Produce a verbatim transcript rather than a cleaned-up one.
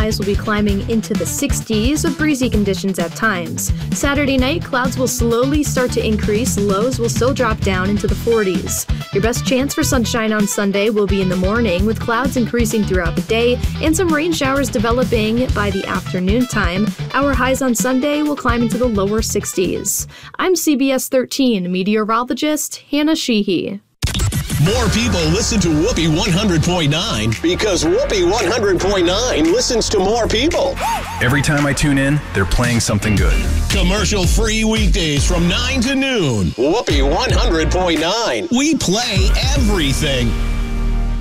highs will be climbing into the sixties with breezy conditions at times. Saturday night, clouds will slowly start to increase, lows will still drop down into the forties. Your best chance for sunshine on Sunday will be in the morning, with clouds increasing throughout the day and some rain showers developing by the afternoon time. Our highs on Sunday will climb into the lower sixties. I'm C B S thirteen meteorologist Hannah Sheehy. More people listen to Whoopee one hundred point nine because Whoopee one hundred point nine listens to more people. Every time I tune in, they're playing something good. Commercial-free weekdays from nine to noon. Whoopee one hundred point nine. We play everything.